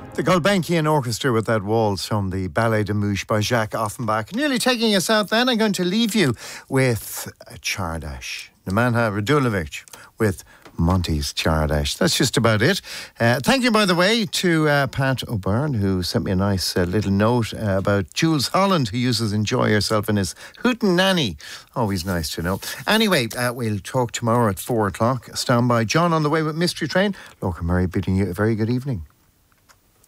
The Gulbenkian Orchestra with that waltz from the Ballet de Mouche by Jacques Offenbach. Nearly taking us out then. I'm going to leave you with Chardash. Nemanja Radulovic with Monty's Chardash. That's just about it. Thank you, by the way, to Pat O'Byrne, who sent me a nice little note about Jules Holland, who uses Enjoy Yourself in his Hootenanny. Always nice to know. Anyway, we'll talk tomorrow at 4 o'clock. Stand by. John on the way with Mystery Train. Lorcan Murray bidding you a very good evening.